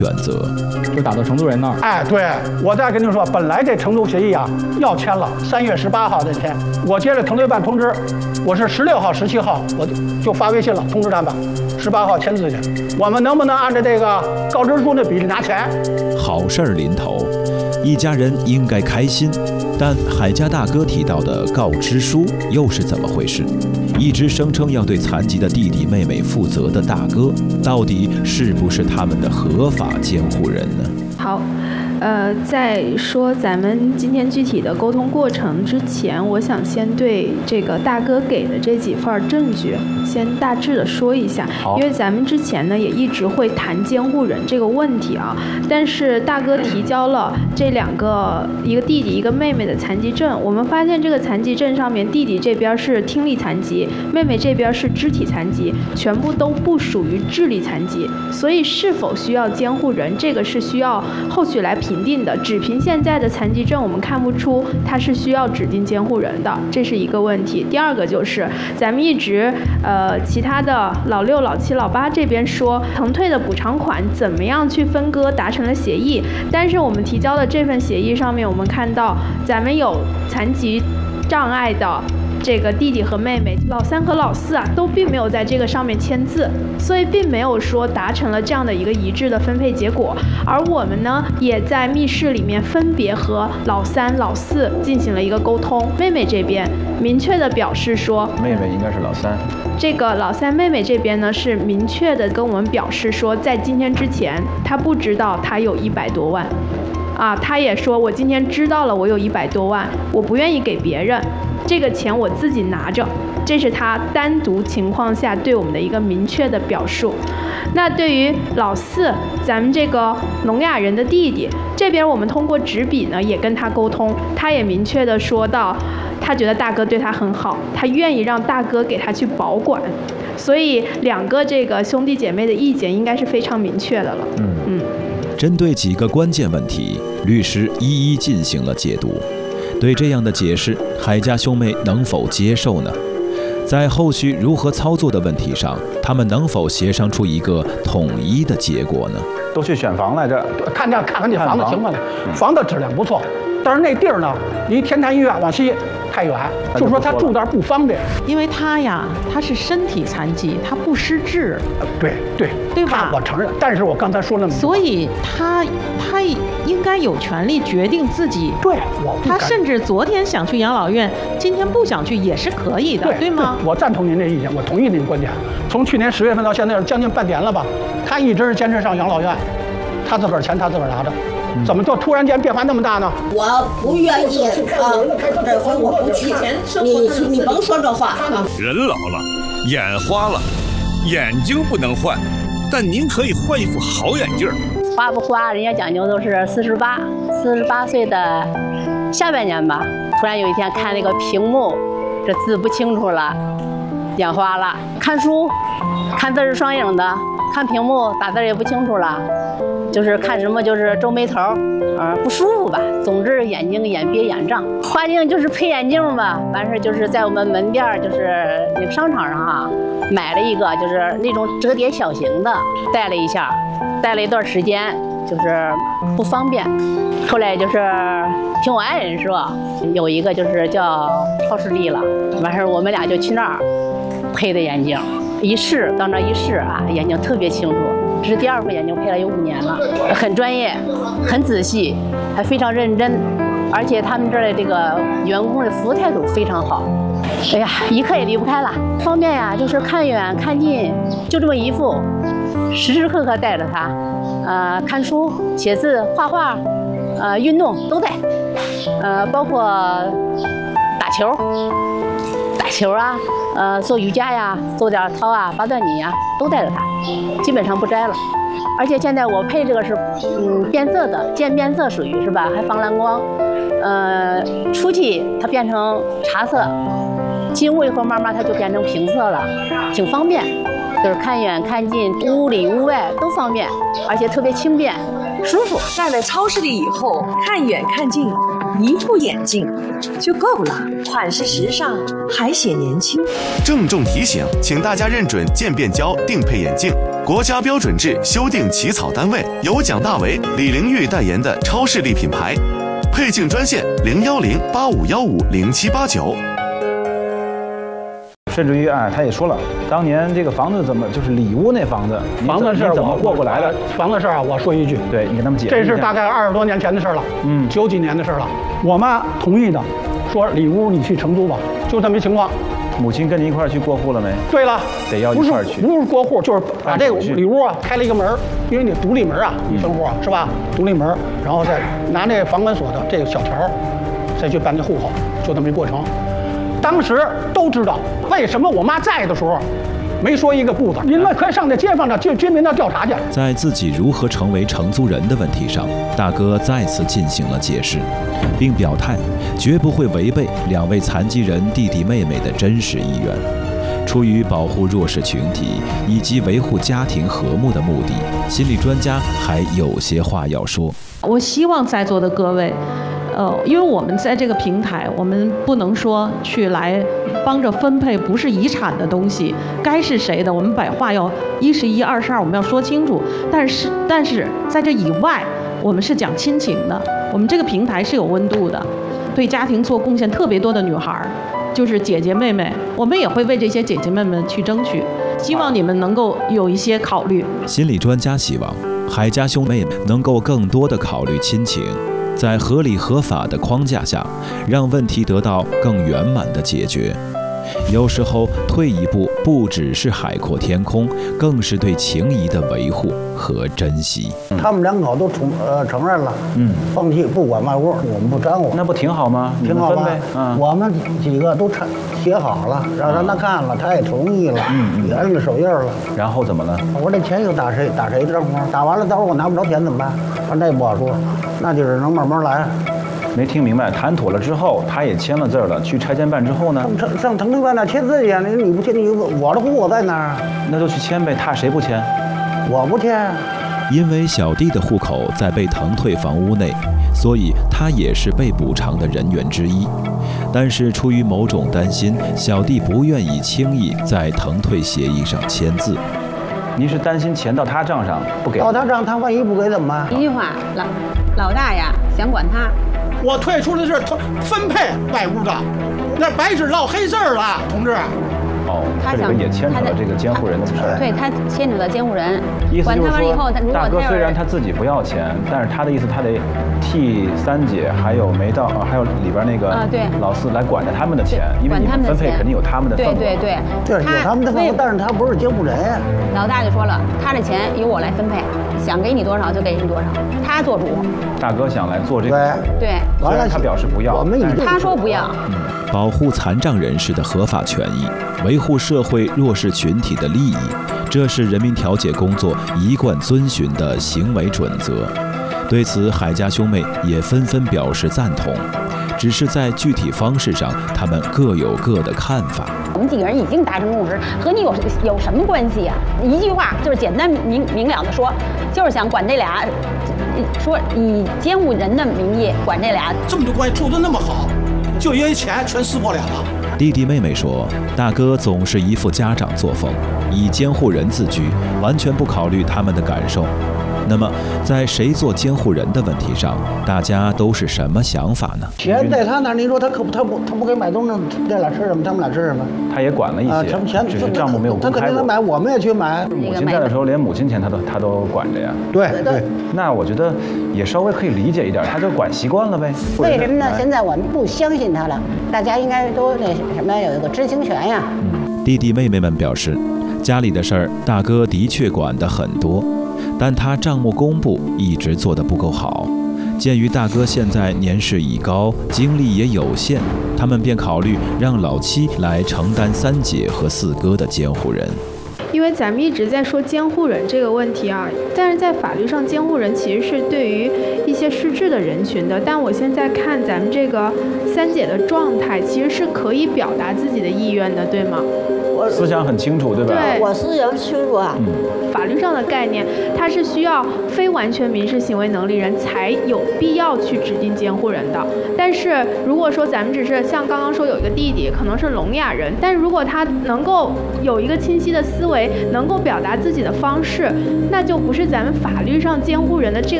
原则， 就打到成都人那儿。 哎，对，我再跟你说，本来这成都协议啊要签了，3月18号那天，我接着成队办通知，我是16号、17号我就发微信了，通知他们18号签字去。我们能不能按照这个高支书的比例拿钱？ 好事儿临头，一家人应该开心。但海家大哥提到的告知书又是怎么回事？一直声称要对残疾的弟弟妹妹负责的大哥，到底是不是他们的合法监护人呢？ 好，在说咱们今天具体的沟通过程之前，我想先对这个大哥给的这几份证据先大致的说一下，因为咱们之前呢也一直会谈监护人这个问题啊，但是大哥提交了这2个，一个弟弟一个妹妹的残疾证，我们发现这个残疾证上面弟弟这边是听力残疾，妹妹这边是肢体残疾，全部都不属于智力残疾，所以是否需要监护人，这个是需要后续来评定的。只凭现在的残疾证，我们看不出他是需要指定监护人的，这是一个问题。第二个就是咱们一直其他的老6、老7、老8这边说腾退的补偿款怎么样去分割达成了协议，但是我们提交的这份协议上面，我们看到咱们有残疾障碍的这个弟弟和妹妹，老3和老4啊，都并没有在这个上面签字，所以并没有说达成了这样的一个一致的分配结果。而我们呢，也在密室里面分别和老3、老4进行了一个沟通。妹妹这边明确的表示说， 妹妹应该是老3。 这个老3妹妹这边呢，是明确的跟我们表示说，在今天之前，她不知道她有100多万。他也说我今天知道了我有100多万，我不愿意给别人，这个钱我自己拿着，这是他单独情况下对我们的一个明确的表述。那对于老4，咱们这个聋哑人的弟弟这边，我们通过纸笔呢也跟他沟通，他也明确的说到，他觉得大哥对他很好，他愿意让大哥给他去保管，所以2个这个兄弟姐妹的意见应该是非常明确的了。 针对几个关键问题，律师一一进行了解读。对这样的解释，海家兄妹能否接受呢？在后续如何操作的问题上，他们能否协商出一个统一的结果呢？ 都去选房来着， 看这房子情况，房子质量不错，但是那地儿呢，离天坛医院往西太远，就说他住那儿不方便。 因为他呀，他是身体残疾，他不失智。对吧？ 我承认，但是我刚才说那么多， 所以他应该有权利决定自己。 对， 他甚至昨天想去养老院，今天不想去也是可以的，对吗？ 我赞同您这意见，我同意您观点。从去年10月份到现在将近半年了吧，他一直是坚持上养老院，他自个儿钱他自个儿拿着。怎么就突然间变化那么大呢？ 我不愿意啊，这回我不去。你甭说这话。 人老了，眼花了，眼睛不能换，但您可以换一副好眼镜。 花不花，人家讲究都是48岁的下半年吧。突然有一天看那个屏幕，这字不清楚了，眼花了。看书，看字是双影的，看屏幕打字也不清楚了。就是看什么就是皱眉头，不舒服吧。总之眼睛眼憋眼胀，花镜就是配眼镜吧。完事就是在我们门店就是那个商场上买了一个，就是那种折叠小型的，戴了一下，戴了一段时间就是不方便。后来就是听我爱人说有一个就是叫超视力了，完事我们俩就去那儿配的眼镜，一试到那一试眼睛特别清楚。这是第2副眼镜，配了有5年了，很专业，很仔细，还非常认真，而且他们这儿的这个员工的服务态度非常好。哎呀，一刻也离不开了，方便呀，就是看远看近，就这么一副，时时刻刻带着它，看书、写字、画画，运动都带，包括打球做瑜伽呀，做点操拔断拧呀，都带着它，基本上不摘了。而且现在我配这个是变色的，渐变色属于是吧？还防蓝光。出去它变成茶色，进屋以后慢慢它就变成平色了，挺方便。就是看远看近，屋里屋外都方便，而且特别轻便。舒服。 戴了超视力以后，看远看近，一副眼镜就够了，款式时尚，还显年轻。 郑重提醒，请大家认准渐变胶定配眼镜。 国家标准制修订起草单位由蒋大为、李玲玉代言的超市力品牌，配镜专线01085150789。 甚至于他也说了，当年这个房子怎么就是里屋那房子事怎么过来的？ 房子事啊，我说一句， 对你跟他们解释。 这是大概20多年前的事了，90几年的事了。我妈同意的，说里屋你去承租吧，就这么一情况。 母亲跟你一块儿去过户了没？ 对了， 得要一块儿去。 不是过户，就是把这个里屋啊开了一个门，因为你独立门啊，一分户啊是吧？独立门，然后再拿这房管所的这个小条，再去办这户口，就这么一过程。当时都知道为什么我妈在的时候没说一个不字，你们快上这街坊的居民那调查去。 在自己如何成为承租人的问题上，大哥再次进行了解释，并表态绝不会违背2位残疾人弟弟妹妹的真实意愿。出于保护弱势群体以及维护家庭和睦的目的，心理专家还有些话要说。 我希望在座的各位。因为我们在这个平台，我们不能说去来帮着分配不是遗产的东西，该是谁的，我们把话要1是1，2是2，我们要说清楚。但是在这以外，我们是讲亲情的，我们这个平台是有温度的，对家庭做贡献特别多的女孩，就是姐姐妹妹，我们也会为这些姐姐妹们去争取，希望你们能够有一些考虑。 心理专家希望海家兄妹能够更多的考虑亲情。在合理合法的框架下，让问题得到更圆满的解决。有时候退一步，不只是海阔天空，更是对情谊的维护和珍惜。 他们2口都承认了，放弃不管外屋，我们不沾乎， 那不挺好吗？ 挺好吗？我们几个都写好了，让他看了，他也同意了，也摁了手印了。 然后怎么了？ 我说这钱又打谁账户？打完了，到时候我拿不着钱怎么办？那也不好说，那就只能慢慢来。 没听明白，谈妥了之后，他也签了字了。去拆迁办之后呢？ 上承租办那签字去，你不签，我的户口在哪儿？ 那就去签呗。他谁不签？ 我不签。 因为小弟的户口在被腾退房屋内，所以他也是被补偿的人员之一。但是出于某种担心，小弟不愿意轻易在腾退协议上签字。 您是担心钱到他账上不给？ 到他账，他万一不给怎么办？ 一句话，老大呀，想管他。 我退出的是分配外屋的，那白纸烙黑字了，同志。 这里边也牵扯了这个监护人的事。 对，他牵扯到监护人。 意思就是说， 管他完以后， 大哥虽然他自己不要钱，但是他的意思他得替3姐还有没到还有里边那个老4来管着他们的钱，因为你们分配肯定有他们的份额。 对， 有他们的份额，但是他不是监护人呀。 老大就说了，他的钱由我来分配，想给你多少就给你多少，他做主。 大哥想来做这个， 对， 虽然他表示不要， 他说不要。 保护残障人士的合法权益，维护社会弱势群体的利益，这是人民调解工作一贯遵循的行为准则。对此，海家兄妹也纷纷表示赞同，只是在具体方式上，他们各有各的看法。 我们几个人已经达成共识，和你有什么关系呀？一句话就是简单明了的说，就是想管这俩，说以监护人的名义管这俩。 这么多关系处得那么好，就因为钱全撕破脸了。 弟弟妹妹说，大哥总是一副家长作风，以监护人自居，完全不考虑他们的感受。那么，在谁做监护人的问题上，大家都是什么想法呢？ 钱在他那儿，你说他不给买东西，这俩吃什么？他们俩吃什么？ 他也管了一些，钱只是账目没有公开过。 他肯定买，我们也去买。 母亲在的时候，连母亲钱他都管着呀。 对。 那我觉得也稍微可以理解一点，他就管习惯了呗。 为什么呢？现在我们不相信他了，大家应该都那什么有一个知情权呀。 弟弟妹妹们表示，家里的事儿大哥的确管得很多。但他账目公布一直做得不够好，鉴于大哥现在年事已高，精力也有限，他们便考虑让老7来承担3姐和4哥的监护人。 因为咱们一直在说监护人这个问题啊，但是在法律上，监护人其实是对于一些失智的人群的。但我现在看咱们这个3姐的状态，其实是可以表达自己的意愿的，对吗？ 我思想很清楚，对吧？ 对， 我思想清楚啊。 法律上的概念，它是需要非完全民事行为能力人才有必要去指定监护人的。但是如果说咱们只是像刚刚说有一个弟弟，可能是聋哑人，但如果他能够有一个清晰的思维，能够表达自己的方式，那就不是咱们法律上监护人的这